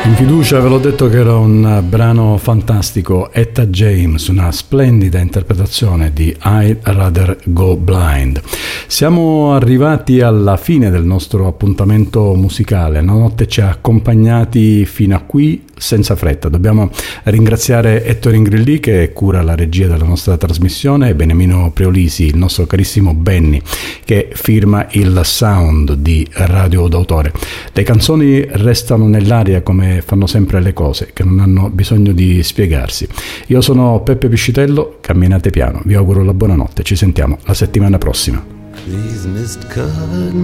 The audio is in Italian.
In fiducia ve l'ho detto che era un brano fantastico. Etta James, una splendida interpretazione di I'd Rather Go Blind. Siamo arrivati alla fine del nostro appuntamento musicale. La notte ci ha accompagnati fino a qui senza fretta. Dobbiamo ringraziare Ettore Ingrilli che cura la regia della nostra trasmissione e Beniamino Preolisi, il nostro carissimo Benny, che firma il sound di Radio d'autore. Le canzoni restano nell'aria come fanno sempre le cose, che non hanno bisogno di spiegarsi. Io sono Peppe Piscitello, camminate piano, vi auguro la buonanotte, ci sentiamo la settimana prossima. These mist-covered